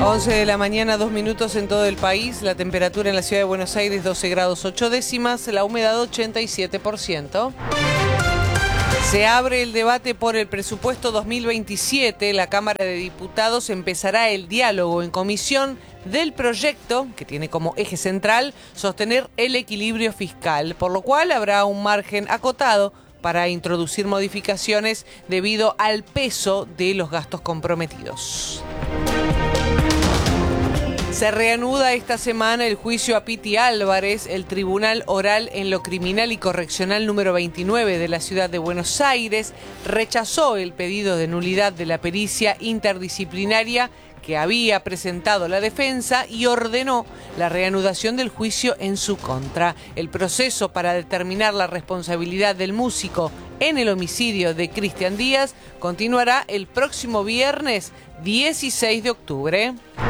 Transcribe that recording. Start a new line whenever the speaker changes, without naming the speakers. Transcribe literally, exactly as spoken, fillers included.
once de la mañana, dos minutos en todo el país. La temperatura en la ciudad de Buenos Aires, doce grados ocho décimas. La humedad, ochenta y siete por ciento. Se abre el debate por el presupuesto dos mil veintisiete. La Cámara de Diputados empezará el diálogo en comisión del proyecto, que tiene como eje central sostener el equilibrio fiscal, por lo cual habrá un margen acotado para introducir modificaciones debido al peso de los gastos comprometidos. Se reanuda esta semana el juicio a Piti Álvarez. El Tribunal Oral en lo Criminal y Correccional número veintinueve de la ciudad de Buenos Aires rechazó el pedido de nulidad de la pericia interdisciplinaria que había presentado la defensa y ordenó la reanudación del juicio en su contra. El proceso para determinar la responsabilidad del músico en el homicidio de Cristian Díaz continuará el próximo viernes dieciséis de octubre.